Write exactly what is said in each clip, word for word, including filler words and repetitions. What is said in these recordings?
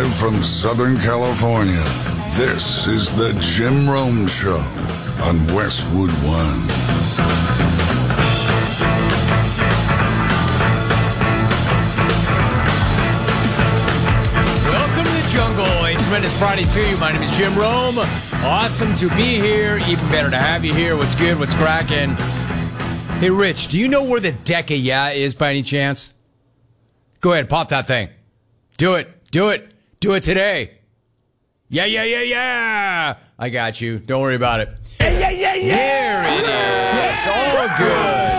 Live from Southern California, this is the Jim Rome Show on Westwood One. Welcome to the jungle. A tremendous Friday to you. My name is Jim Rome. Awesome to be here. Even better to have you here. What's good? What's cracking? Hey, Rich, do you know where the Deca Yeah is by any chance? Go ahead, pop that thing. Do it. Do it. Do it today. Yeah, yeah, yeah, yeah. I got you. Don't worry about it. Yeah, yeah, yeah, yeah. There it is. All good.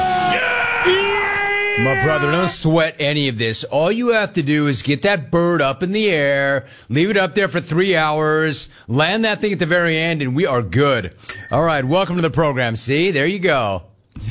Yeah. My brother, don't sweat any of this. All you have to do is get that bird up in the air, leave it up there for three hours, land that thing at the very end, and we are good. All right, welcome to the program. See, there you go.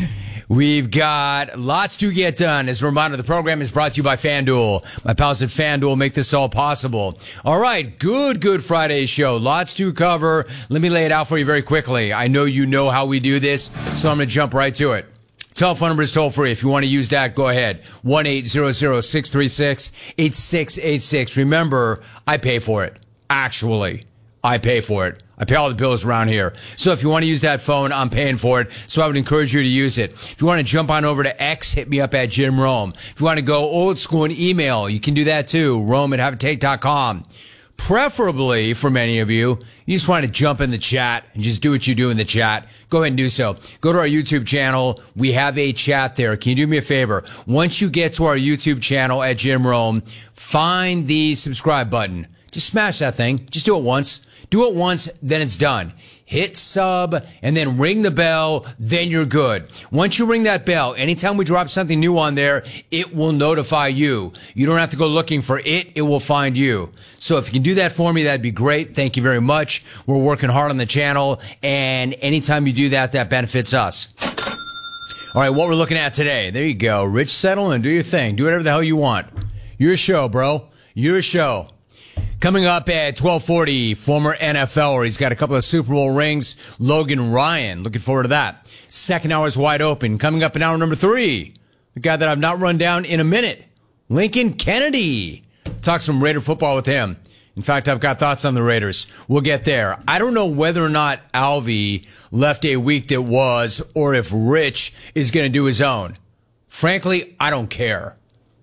We've got lots to get done. As a reminder, the program is brought to you by FanDuel. My pals at FanDuel make this all possible. All right, good, good Friday show. Lots to cover. Let me lay it out for you very quickly. I know you know how we do this, so I'm going to jump right to it. Telephone number is toll free. If you want to use that, go ahead. one eight hundred, six three six, eight six eight six. Remember, I pay for it. Actually, I pay for it. I pay all the bills around here. So if you want to use that phone, I'm paying for it. So I would encourage you to use it. If you want to jump on over to X, hit me up at Jim Rome. If you want to go old school and email, you can do that too. Rome at have a take dot com. Preferably, for many of you, you just want to jump in the chat and just do what you do in the chat. Go ahead and do so. Go to our YouTube channel. We have a chat there. Can you do me a favor? Once you get to our YouTube channel at Jim Rome, find the subscribe button. Just smash that thing. Just do it once. Do it once, then it's done. Hit sub, and then ring the bell, then you're good. Once you ring that bell, anytime we drop something new on there, it will notify you. You don't have to go looking for it, it will find you. So if you can do that for me, that'd be great. Thank you very much. We're working hard on the channel, and anytime you do that, that benefits us. All right, what we're looking at today. There you go. Rich, settle and do your thing. Do whatever the hell you want. Your show, bro. Your show. Coming up at twelve forty, former N F L er. He's got a couple of Super Bowl rings. Logan Ryan. Looking forward to that. Second hour is wide open. Coming up in hour number three, the guy that I've not run down in a minute, Lincoln Kennedy. Talk some Raider football with him. In fact, I've got thoughts on the Raiders. We'll get there. I don't know whether or not Alvy left a week that was, or if Rich is going to do his own. Frankly, I don't care.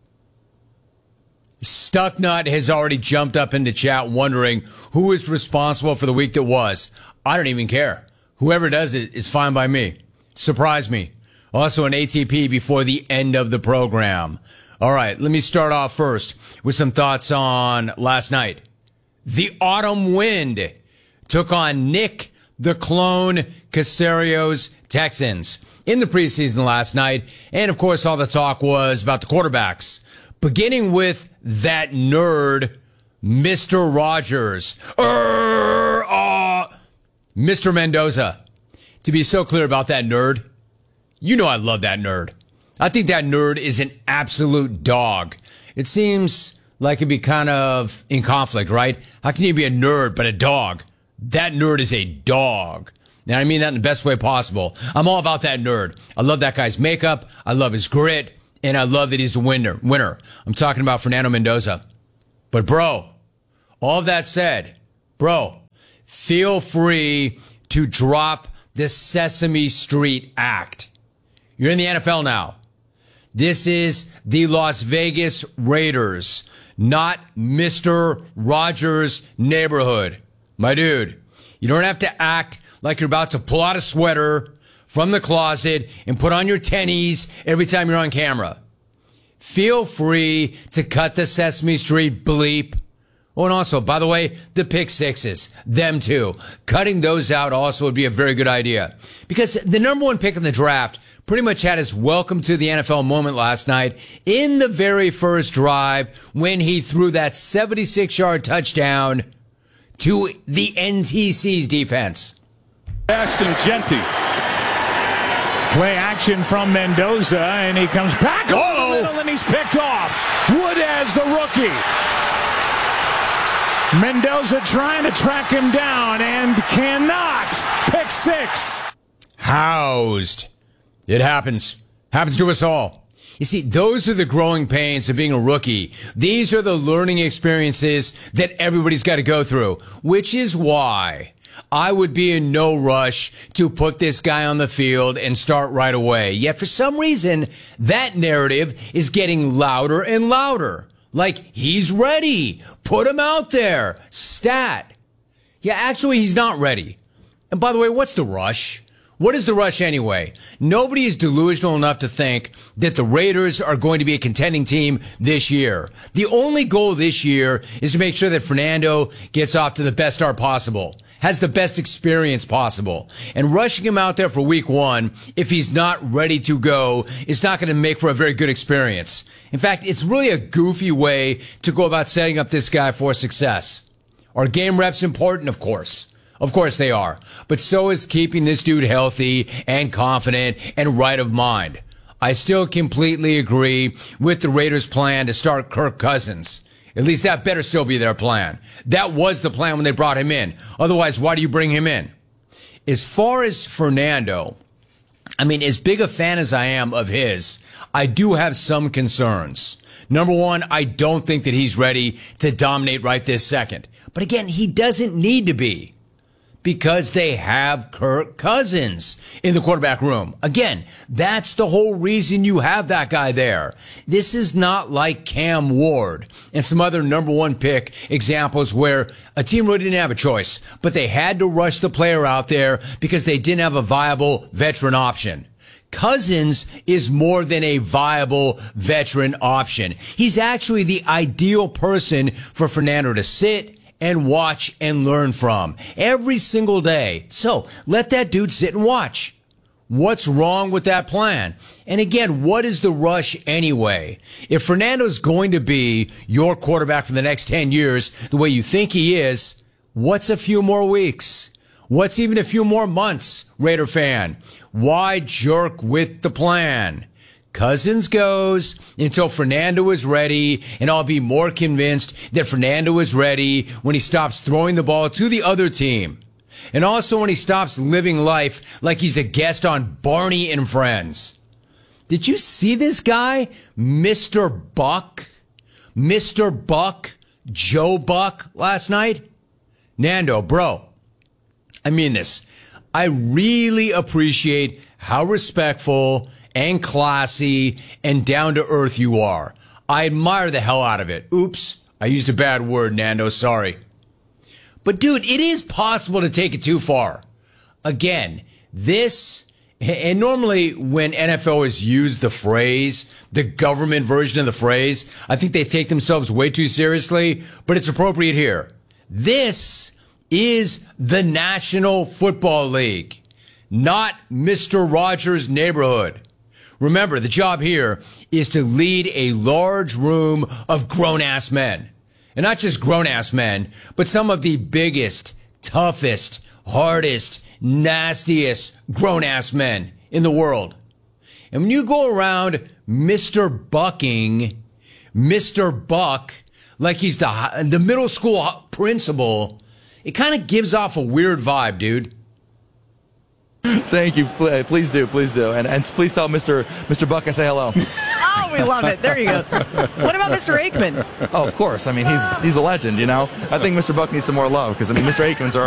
Stucknut has already jumped up into chat wondering who is responsible for the week that was. I don't even care. Whoever does it is fine by me. Surprise me. Also an A T P before the end of the program. All right, let me start off first with some thoughts on last night. The Autumn Wind took on Nick the Clone Caserio's Texans in the preseason last night. And, of course, all the talk was about the quarterbacks. Beginning with that nerd, Mister Rogers. Er, uh, Mister Mendoza. To be so clear about that nerd, you know I love that nerd. I think that nerd is an absolute dog. It seems like it'd be kind of in conflict, right? How can you be a nerd but a dog? That nerd is a dog. And I mean that in the best way possible. I'm all about that nerd. I love that guy's makeup. I love his grit. And I love that he's a winner. Winner. I'm talking about Fernando Mendoza. But, bro, all that said, bro, feel free to drop the Sesame Street act. You're in the N F L now. This is the Las Vegas Raiders, not Mister Rogers' neighborhood. My dude, you don't have to act like you're about to pull out a sweater from the closet and put on your tennies every time you're on camera. Feel free to cut the Sesame Street bleep. Oh, and also, by the way, the pick sixes, them too. Cutting those out also would be a very good idea. Because the number one pick in the draft pretty much had his welcome to the N F L moment last night in the very first drive when he threw that seventy-six yard touchdown to the N T C's defense. Ashton Genty. Play action from Mendoza, and he comes back over the middle, and he's picked off. Wood as the rookie. Mendoza trying to track him down and cannot. Pick six. Housed. It happens. Happens to us all. You see, those are the growing pains of being a rookie. These are the learning experiences that everybody's got to go through, which is why I would be in no rush to put this guy on the field and start right away. Yet for some reason, that narrative is getting louder and louder. Like, he's ready. Put him out there. Stat. Yeah, actually, he's not ready. And by the way, what's the rush? What is the rush anyway? Nobody is delusional enough to think that the Raiders are going to be a contending team this year. The only goal this year is to make sure that Fernando gets off to the best start possible, has the best experience possible. And rushing him out there for week one, if he's not ready to go, is not going to make for a very good experience. In fact, it's really a goofy way to go about setting up this guy for success. Are game reps important? Of course. Of course they are. But so is keeping this dude healthy and confident and right of mind. I still completely agree with the Raiders' plan to start Kirk Cousins. At least that better still be their plan. That was the plan when they brought him in. Otherwise, why do you bring him in? As far as Fernando, I mean, as big a fan as I am of his, I do have some concerns. Number one, I don't think that he's ready to dominate right this second. But again, he doesn't need to be. Because they have Kirk Cousins in the quarterback room. Again, that's the whole reason you have that guy there. This is not like Cam Ward and some other number one pick examples where a team really didn't have a choice, but they had to rush the player out there because they didn't have a viable veteran option. Cousins is more than a viable veteran option. He's actually the ideal person for Fernando to sit and watch and learn from every single day. So let that dude sit and watch. What's wrong with that plan? And again, what is the rush anyway? If Fernando's going to be your quarterback for the next ten years, the way you think he is, what's a few more weeks? What's even a few more months, Raider fan? Why jerk with the plan? Cousins goes until Fernando is ready, and I'll be more convinced that Fernando is ready when he stops throwing the ball to the other team. And also when he stops living life like he's a guest on Barney and Friends. Did you see this guy, Mister Buck? Mister Buck? Joe Buck last night? Nando, bro, I mean this. I really appreciate how respectful and classy and down to earth you are. I admire the hell out of it. Oops, I used a bad word, Nando, sorry. But dude, it is possible to take it too far. Again, this, and normally when N F L has used the phrase, the government version of the phrase, I think they take themselves way too seriously, but it's appropriate here. This is the National Football League, not Mister Rogers' neighborhood. Remember, the job here is to lead a large room of grown-ass men. And not just grown-ass men, but some of the biggest, toughest, hardest, nastiest grown-ass men in the world. And when you go around Mister Bucking, Mister Buck, like he's the, the middle school principal, it kind of gives off a weird vibe, dude. Thank you. Please do. Please do. And, and please tell Mister Mister Buck I say hello. Oh, we love it. There you go. What about Mister Aikman? Oh, of course. I mean, he's he's a legend, you know. I think Mister Buck needs some more love because, I mean, Mister Aikman's our